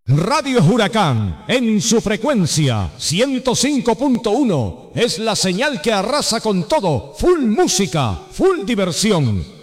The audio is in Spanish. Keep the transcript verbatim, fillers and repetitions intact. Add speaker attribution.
Speaker 1: Radio Huracán, en su frecuencia ciento cinco punto uno, es la señal que arrasa con todo. Full música, full diversión.